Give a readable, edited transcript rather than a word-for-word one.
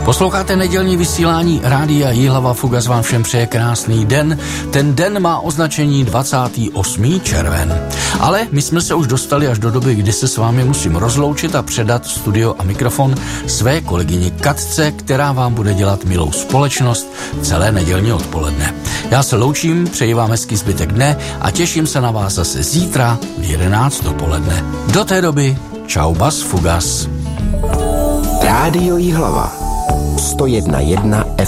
Posloucháte nedělní vysílání Rádia Jihlava. Fugas vám všem přeje krásný den. Ten den má označení 28. červen. Ale my jsme se už dostali až do doby, kdy se s vámi musím rozloučit a předat studio a mikrofon své kolegyni Katce, která vám bude dělat milou společnost celé nedělní odpoledne. Já se loučím, přeji vám hezký zbytek dne a těším se na vás zase zítra v 11 dopoledne. Do té doby čau bas Fugas. Rádio Jihlava 101,1 FM.